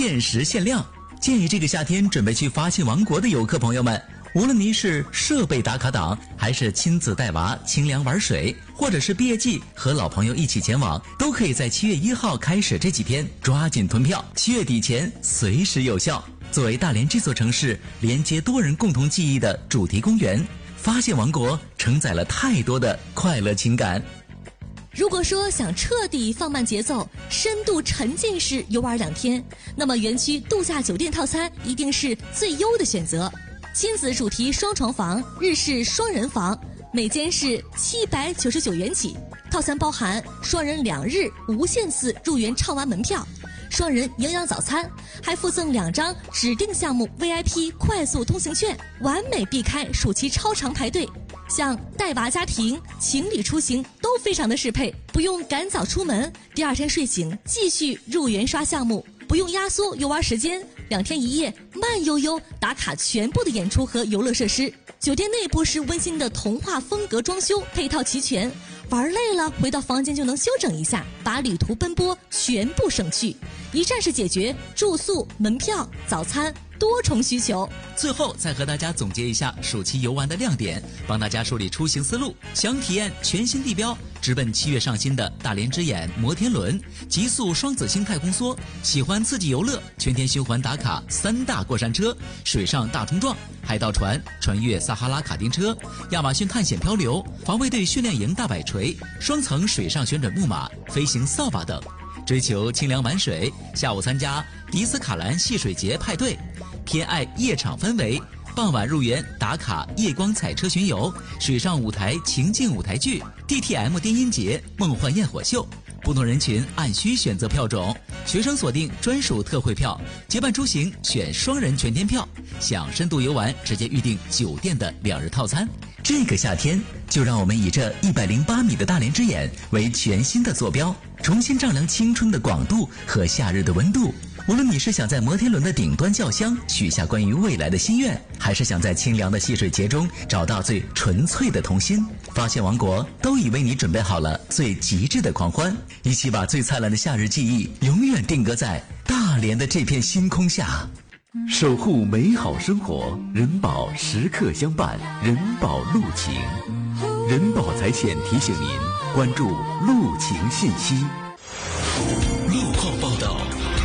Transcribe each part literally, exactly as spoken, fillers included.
限时限量。建议这个夏天准备去发现王国的游客朋友们，无论您是设备打卡党，还是亲自带娃清凉玩水，或者是毕业季和老朋友一起前往，都可以在七月一号开始这几天抓紧囤票，七月底前随时有效。作为大连这座城市连接多人共同记忆的主题公园，发现王国承载了太多的快乐情感。 如果说想彻底放慢节奏，深度沉浸式游玩两天，那么园区度假酒店套餐一定是最优的选择。亲子主题双床房、日式双人房，每间是七百九十九元起。套餐包含双人两日无限次入园畅玩门票，双人营养早餐，还附赠两张指定项目 V I P 快速通行券，完美避开暑期超长排队。像带娃家庭、情侣出行都非常的适配，不用赶早出门，第二天睡醒继续入园刷项目，不用压缩游玩时间，两天一夜慢悠悠打卡全部的演出和游乐设施。酒店内部是温馨的童话风格装修，配套齐全，玩累了回到房间就能休整一下，把旅途奔波全部省去，一站式解决住宿、门票、早餐多重需求。 最后再和大家总结一下暑期游玩的亮点，帮大家梳理出行思路。想体验全新地标，直奔七月上新的大连之眼摩天轮、极速双子星太空梭；喜欢刺激游乐，全天循环打卡三大过山车、水上大冲撞、海盗船、穿越撒哈拉卡丁车、亚马逊探险漂流、防卫队训练营大摆锤、双层水上旋转木马、飞行扫把等。追求清凉玩水，下午参加迪斯卡兰戏水节派对，偏爱夜场氛围，傍晚入园打卡夜光彩车巡游、水上舞台情境舞台剧、D T M 电音节、梦幻焰火秀。不同人群按需选择票种，学生锁定专属特惠票，结伴出行选双人全天票。想深度游玩，直接预订酒店的两日套餐。这个夏天，就让我们以这一百零八米的大连之眼为全新的坐标，重新丈量青春的广度和夏日的温度。无论你是想在摩天轮的顶端叫香，许下关于未来的心愿，还是想在清凉的戏水节中找到最纯粹的童心，发现王国都已为你准备好了最极致的狂欢。一起把最灿烂的夏日记忆永远定格在大连的这片星空下。 守护美好生活，人保时刻相伴，人保路情。人保财险提醒您关注路情信息。 路况报道。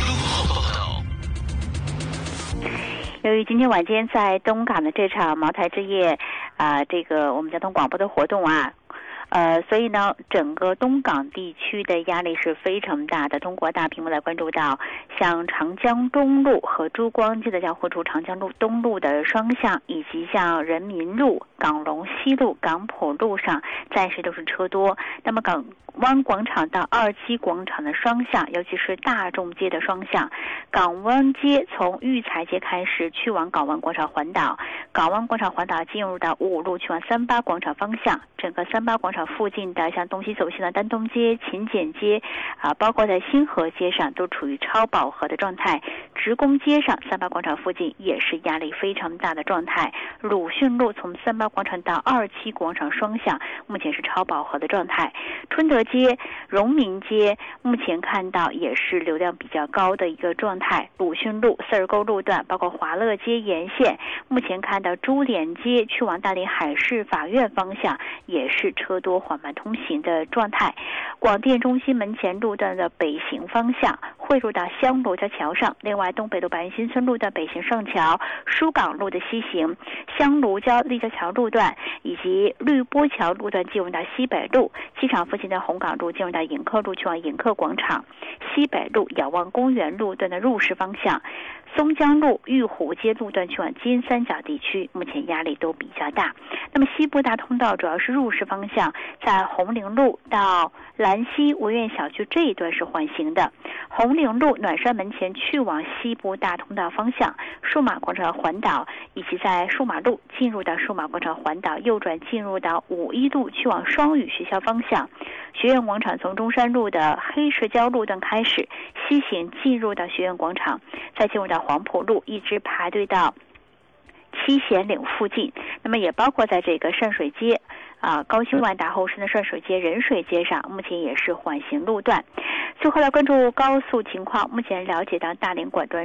由于今天晚间在东港的这场茅台之夜啊、呃，这个我们交通广播的活动啊，呃，所以呢，整个东港地区的压力是非常大的。中国大屏幕来关注到，像长江中路和珠光街的交汇处长江路东路的双向，以及像人民路、港龙西路、港浦路上暂时都是车多。那么港湾广场到二期广场的双向，尤其是大众街的双向，港湾街从育才街开始去往港湾广场环岛，港湾广场环岛进入到五五路去往三八广场方向，整个三八广场附近的像东西走线的丹东街、勤俭街啊，包括在新河街上都处于超饱和的状态。职工街上三八广场附近也是压力非常大的状态。鲁迅路从三八广场到二期广场双向目前是超饱和的状态。春德街、荣民街目前看到也是流量比较高的一个状态。鲁迅路、四儿沟路段包括华乐街沿线目前看到珠联街去往大连海事法院方向也是车多缓慢通行的状态。广电中心门前路段的北行方向汇入到香罗家桥上，另外东北路白云新村路段北行上桥、疏港路的西行、香炉礁立交桥路段以及绿波桥路段进入到西北路，机场附近的红港路进入到迎客路去往迎客广场，西北路仰望公园路段的入市方向，松江路玉湖街路段去往金三角地区目前压力都比较大。那么西部大通道主要是入市方向，在红陵路到兰溪维苑小区这一段是缓行的。红陵路暖山门前去往西部大通道方向，数码广场环岛以及在数码路进入到数码广场环岛右转进入到五一路去往双语学校方向，学院广场从中山路的黑石礁路段开始西行进入到学院广场，再进入到黄埔路一直排队到七贤岭附近。那么也包括在这个善水街啊、高新万达后身的善水街、仁水街上目前也是缓行路段。最后来关注高速情况，目前了解到大连管段